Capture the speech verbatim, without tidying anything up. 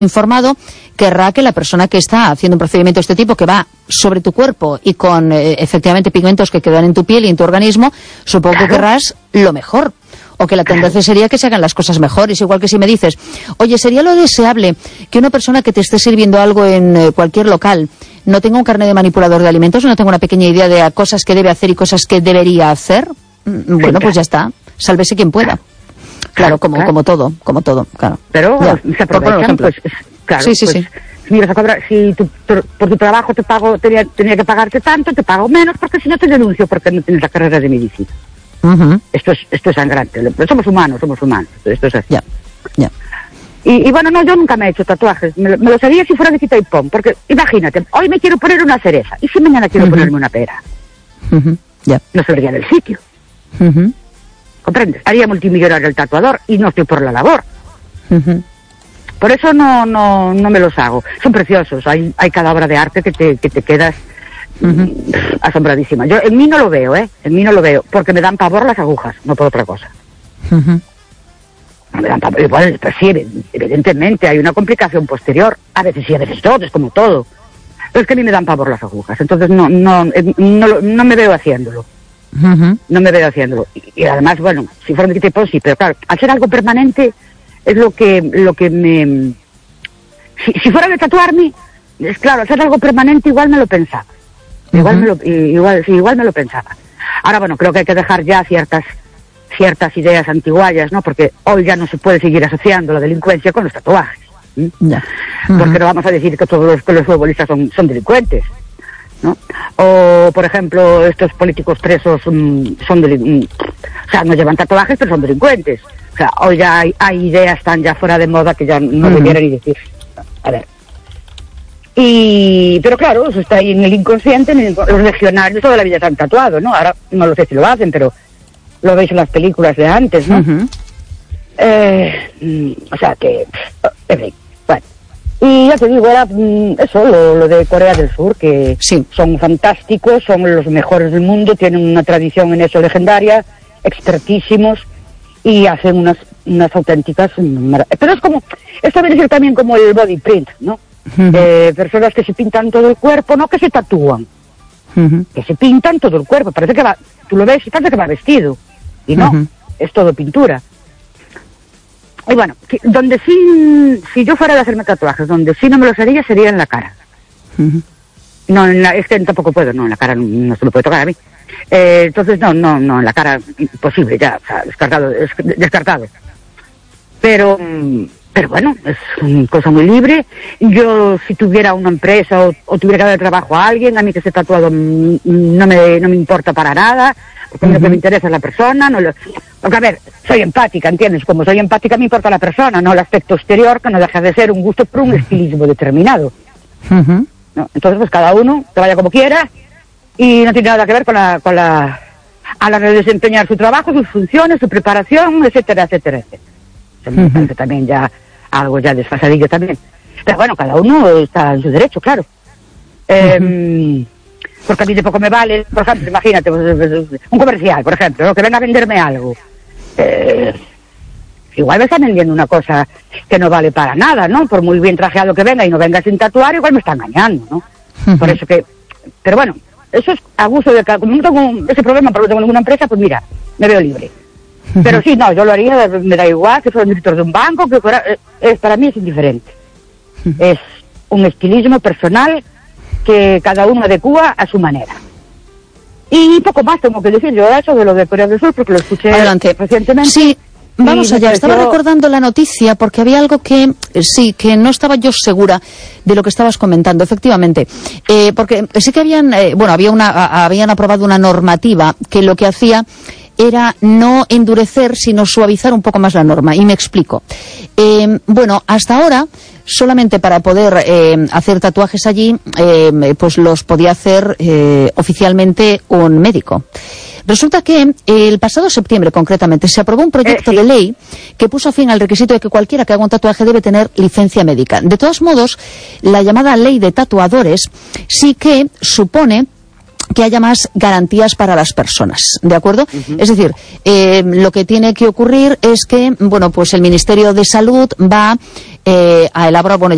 informado, querrá que la persona que está haciendo un procedimiento de este tipo, que va sobre tu cuerpo y con eh, efectivamente pigmentos que quedan en tu piel y en tu organismo, supongo claro. que querrás lo mejor. O que la tendencia sería que se hagan las cosas mejores. Igual que si me dices, oye, ¿sería lo deseable que una persona que te esté sirviendo algo en eh, cualquier local no tenga un carnet de manipulador de alimentos, no tenga una pequeña idea de cosas que debe hacer y cosas que debería hacer? Mm, bueno, pues ya está. Sálvese quien pueda. Claro, como claro. como todo, como todo, claro. Pero ya, se aprovechan, pues, claro, sí, sí, pues, sí. Si vas a cobrar, si tu, por, por tu trabajo te pago, tenía, tenía que pagarte tanto, te pago menos, porque si no te denuncio porque no tienes la carrera de medicina. Uh-huh. Esto es esto es sangrante, pero somos humanos, somos humanos, esto es así. Ya, ya. Y, y bueno, no, yo nunca me he hecho tatuajes, me, me los haría si fuera de quita y pon, porque imagínate, hoy me quiero poner una cereza, y si mañana quiero uh-huh. ponerme una pera, uh-huh. ya. no saldría del sitio. Uh-huh. ¿Comprendes? Haría multimillonario el tatuador y no estoy por la labor. Uh-huh. Por eso no no no me los hago. Son preciosos. Hay hay cada obra de arte que te que te quedas uh-huh. asombradísima. Yo en mí no lo veo, ¿eh? En mí no lo veo, porque me dan pavor las agujas, no por otra cosa. Uh-huh. Me dan pavor. Igual, pues sí, evidentemente hay una complicación posterior. A veces sí, a veces no, es como todo. Pero es que a mí me dan pavor las agujas. Entonces no no no, no, no me veo haciéndolo. Uh-huh. No me veo haciéndolo. Y, y además, bueno, si fuera un tipo sí, pero claro, hacer algo permanente es lo que lo que me... Si, si fuera de tatuarme, es claro, hacer algo permanente igual me lo pensaba. Uh-huh. Igual me lo, igual, sí, igual me lo pensaba. Ahora, bueno, creo que hay que dejar ya ciertas ciertas ideas antiguallas, ¿no? Porque hoy ya no se puede seguir asociando la delincuencia con los tatuajes. ¿Mm? Yeah. Uh-huh. Porque no vamos a decir que todos los, que los futbolistas son, son delincuentes, ¿no? O, por ejemplo, estos políticos presos um, son delincuentes, o sea, no llevan tatuajes, pero son delincuentes. O sea, hoy ya hay, hay ideas tan ya fuera de moda que ya no uh-huh. debiera ni decir. A ver. Y, pero claro, eso está ahí en el inconsciente, en el, los legionarios toda la vida se han tatuado, ¿no? Ahora no lo sé si lo hacen, pero lo veis en las películas de antes, ¿no? Uh-huh. Eh, o sea que, en fin, bueno. Y ya te digo, era eso, lo, lo de Corea del Sur, que sí. son fantásticos, son los mejores del mundo, tienen una tradición en eso legendaria, expertísimos, y hacen unas unas auténticas... Pero es como, esto viene a ser también como el body print, ¿no? Uh-huh. Eh, personas que se pintan todo el cuerpo, no que se tatúan, uh-huh. que se pintan todo el cuerpo, parece que va, tú lo ves y parece que va vestido, y no, uh-huh. es todo pintura. Y bueno, donde sí, si yo fuera de hacerme tatuajes, donde sí no me los haría sería en la cara. Uh-huh. No, en la, es que tampoco puedo, no, en la cara no, no se me puede tocar a mí. Eh, entonces, no, no, no, en la cara, imposible, ya, o sea, descartado, des, descartado. Pero, pero bueno, es una cosa muy libre. Yo, si tuviera una empresa o, o tuviera que dar trabajo a alguien, a mí que esté tatuado no me, no me importa para nada. Porque uh-huh. lo que me interesa es la persona, no lo... Porque, a ver, soy empática, ¿entiendes? Como soy empática me importa la persona, no el aspecto exterior, que no deja de ser un gusto por un estilismo determinado. Uh-huh. ¿No? Entonces, pues cada uno que vaya como quiera y no tiene nada que ver con la... con la a la hora de desempeñar su trabajo, sus funciones, su preparación, etcétera, etcétera, etcétera. Eso me uh-huh. parece también ya algo ya desfasadillo también. Pero bueno, cada uno está en su derecho, claro. Eh... Uh-huh. Porque a mí de poco me vale, por ejemplo, imagínate, un comercial, por ejemplo, ¿no? Que venga a venderme algo. Eh, igual me están vendiendo una cosa que no vale para nada, ¿no? Por muy bien trajeado que venga y no venga sin tatuar, igual me está engañando, ¿no? Uh-huh. Por eso que... Pero bueno, eso es a gusto de cada... Como no tengo ese problema porque no tengo ninguna empresa, pues mira, me veo libre. Uh-huh. Pero sí, no, yo lo haría, me da igual, que fuera un director de un banco, que fuera... Es, para mí es indiferente. Uh-huh. Es un estilismo personal que cada uno adecúa a su manera. Y poco más tengo que decir yo eso de lo de Corea del Sur, porque lo escuché Adelante. recientemente. Sí, vamos allá. Estaba recordando la noticia porque había algo que, sí, que no estaba yo segura de lo que estabas comentando, efectivamente. Eh, porque sí que habían, eh, bueno, había una, habían aprobado una normativa que lo que hacía era no endurecer, sino suavizar un poco más la norma. Y me explico. Eh, bueno, hasta ahora, solamente para poder eh, hacer tatuajes allí, eh, pues los podía hacer eh, oficialmente un médico. Resulta que eh, el pasado septiembre, concretamente, se aprobó un proyecto eh, sí. de ley que puso fin al requisito de que cualquiera que haga un tatuaje debe tener licencia médica. De todos modos, la llamada ley de tatuadores sí que supone que haya más garantías para las personas, ¿de acuerdo? Uh-huh. Es decir, eh, lo que tiene que ocurrir es que, bueno, pues el Ministerio de Salud va eh, a elaborar, bueno,